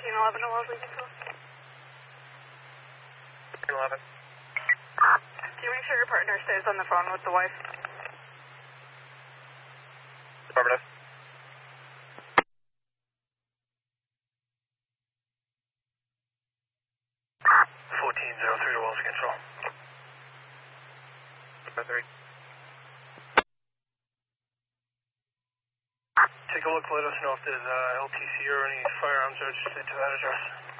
1411 to Wellesley Control. 11. Can you make sure your partner stays on the phone with the wife? Affirmative. 1403 to Wellesley Control. 3. Take a look, let us know if there's LTC or any firearms registered to that address.